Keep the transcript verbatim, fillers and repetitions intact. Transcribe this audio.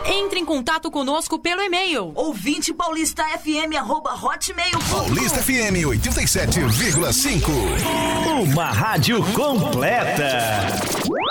Entre em contato conosco pelo e-mail ouvinte paulista f m arroba hotmail ponto com. Paulista F M oitenta e sete vírgula cinco. Uma rádio completa.